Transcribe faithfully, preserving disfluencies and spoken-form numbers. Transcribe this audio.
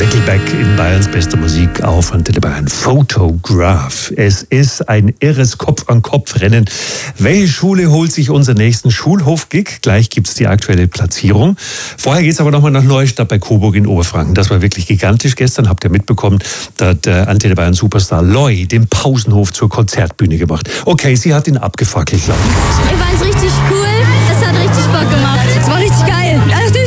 Nickelback in Bayerns bester Musik auf Antenne Bayern. Photograph. Es ist ein irres Kopf-an-Kopf-Rennen. Welche Schule holt sich unseren nächsten Schulhof-Gig? Gleich gibt's die aktuelle Platzierung. Vorher geht's aber nochmal nach Neustadt bei Coburg in Oberfranken. Das war wirklich gigantisch. Gestern habt ihr mitbekommen, da hat der Antenne Bayern Superstar Loi den Pausenhof zur Konzertbühne gemacht. Okay, sie hat ihn abgefackelt. Ich fand's richtig cool. Es hat richtig Bock gemacht. Es war richtig geil.